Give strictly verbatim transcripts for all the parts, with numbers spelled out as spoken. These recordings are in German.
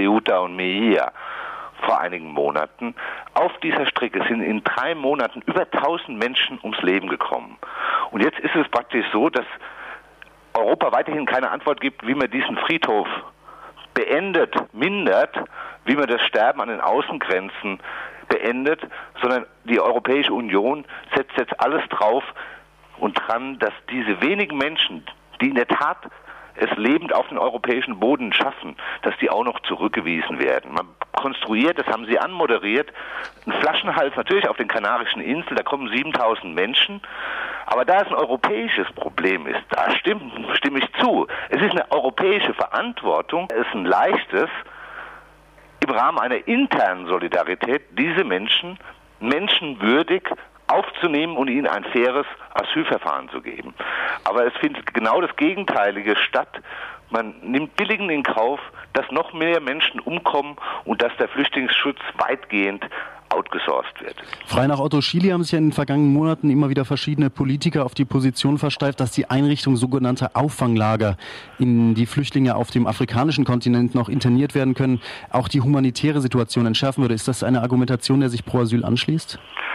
Ceuta und Melilla vor einigen Monaten. Auf dieser Strecke sind in drei Monaten über tausend Menschen ums Leben gekommen. Und jetzt ist es praktisch so, dass Europa weiterhin keine Antwort gibt, wie man diesen Friedhof beendet, mindert, wie man das Sterben an den Außengrenzen beendet, sondern die Europäische Union setzt jetzt alles drauf und dran, dass diese wenigen Menschen, die in der Tat es lebend auf den europäischen Boden schaffen, dass die auch noch zurückgewiesen werden. Man konstruiert, das haben sie anmoderiert, einen Flaschenhals natürlich auf den Kanarischen Inseln, da kommen siebentausend Menschen, aber da es ein europäisches Problem ist, da stimme, stimme ich zu. Es ist eine europäische Verantwortung, es ist ein leichtes, im Rahmen einer internen Solidarität diese Menschen menschenwürdig aufzunehmen und ihnen ein faires Asylverfahren zu geben. Aber es findet genau das Gegenteilige statt. Man nimmt billigend in Kauf, dass noch mehr Menschen umkommen und dass der Flüchtlingsschutz weitgehend outgesourced wird. Frei nach Otto Schily haben sich in den vergangenen Monaten immer wieder verschiedene Politiker auf die Position versteift, dass die Einrichtung sogenannter Auffanglager, in die Flüchtlinge auf dem afrikanischen Kontinent noch interniert werden können, auch die humanitäre Situation entschärfen würde. Ist das eine Argumentation, der sich pro Asyl anschließt?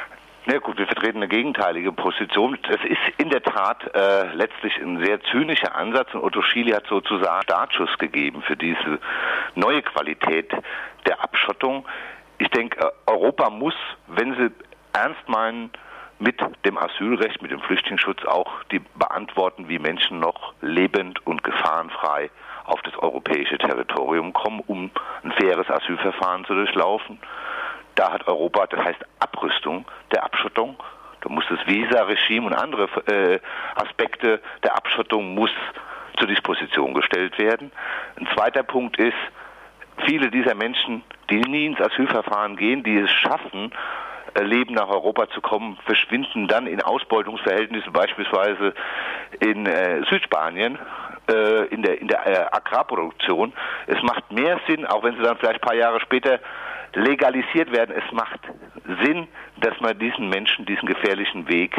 Na gut, wir vertreten eine gegenteilige Position. Es ist in der Tat äh, letztlich ein sehr zynischer Ansatz und Otto Schily hat sozusagen Startschuss gegeben für diese neue Qualität der Abschottung. Ich denke, Europa muss, wenn sie ernst meinen, mit dem Asylrecht, mit dem Flüchtlingsschutz auch die beantworten, wie Menschen noch lebend und gefahrenfrei auf das europäische Territorium kommen, um ein faires Asylverfahren zu durchlaufen. Da hat Europa, das heißt Abrüstung der Abschottung. Da muss das Visa-Regime und andere äh, Aspekte der Abschottung muss zur Disposition gestellt werden. Ein zweiter Punkt ist, viele dieser Menschen, die nie ins Asylverfahren gehen, die es schaffen, äh, leben nach Europa zu kommen, verschwinden dann in Ausbeutungsverhältnissen, beispielsweise in äh, Südspanien, äh, in der, in der äh, Agrarproduktion. Es macht mehr Sinn, auch wenn sie dann vielleicht ein paar Jahre später legalisiert werden. Es macht Sinn, dass man diesen Menschen diesen gefährlichen Weg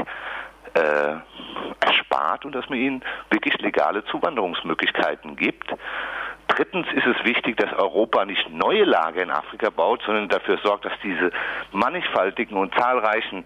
äh, erspart und dass man ihnen wirklich legale Zuwanderungsmöglichkeiten gibt. Drittens ist es wichtig, dass Europa nicht neue Lager in Afrika baut, sondern dafür sorgt, dass diese mannigfaltigen und zahlreichen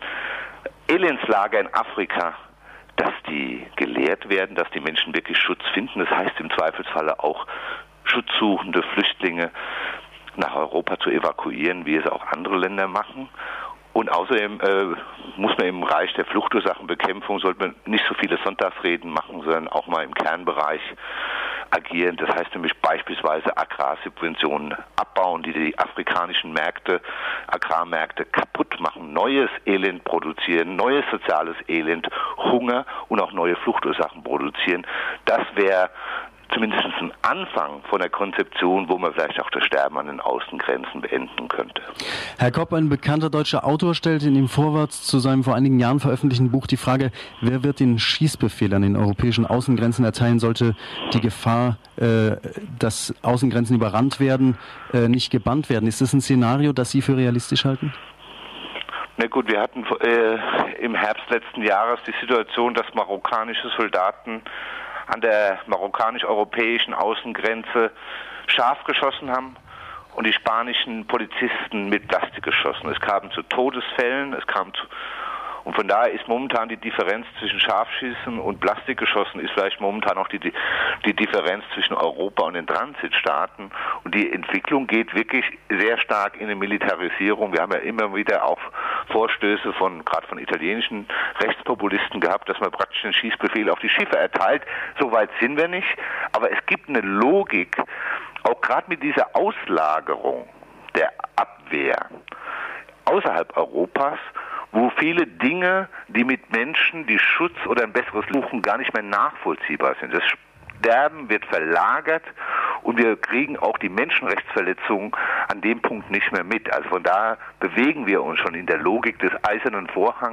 Elendslager in Afrika, dass die geleert werden, dass die Menschen wirklich Schutz finden. Das heißt im Zweifelsfalle auch schutzsuchende Flüchtlinge nach Europa zu evakuieren, wie es auch andere Länder machen. Und außerdem äh, muss man im Bereich der Fluchtursachenbekämpfung, sollte man nicht so viele Sonntagsreden machen, sondern auch mal im Kernbereich agieren. Das heißt nämlich beispielsweise Agrarsubventionen abbauen, die die afrikanischen Märkte, Agrarmärkte kaputt machen, neues Elend produzieren, neues soziales Elend, Hunger und auch neue Fluchtursachen produzieren. Das wäre zumindest ein Anfang von der Konzeption, wo man vielleicht auch das Sterben an den Außengrenzen beenden könnte. Herr Kopp, ein bekannter deutscher Autor, stellte in dem Vorwort zu seinem vor einigen Jahren veröffentlichten Buch die Frage, wer wird den Schießbefehl an den europäischen Außengrenzen erteilen, sollte die Gefahr, äh, dass Außengrenzen überrannt werden, äh, nicht gebannt werden. Ist das ein Szenario, das Sie für realistisch halten? Na gut, wir hatten äh, im Herbst letzten Jahres die Situation, dass marokkanische Soldaten an der marokkanisch-europäischen Außengrenze scharf geschossen haben und die spanischen Polizisten mit Plastik geschossen. Es kam zu Todesfällen, es kam zu, und von daher ist momentan die Differenz zwischen Scharfschießen und Plastikgeschossen ist vielleicht momentan auch die, die Differenz zwischen Europa und den Transitstaaten. Und die Entwicklung geht wirklich sehr stark in eine Militarisierung. Wir haben ja immer wieder auch Vorstöße von, gerade von italienischen Rechtspopulisten gehabt, dass man praktisch einen Schießbefehl auf die Schiffe erteilt. So weit sind wir nicht. Aber es gibt eine Logik, auch gerade mit dieser Auslagerung der Abwehr außerhalb Europas, wo viele Dinge, die mit Menschen, die Schutz oder ein besseres suchen, gar nicht mehr nachvollziehbar sind. Das Sterben wird verlagert und wir kriegen auch die Menschenrechtsverletzungen an dem Punkt nicht mehr mit. Also von daher bewegen wir uns schon in der Logik des Eisernen Vorhangs.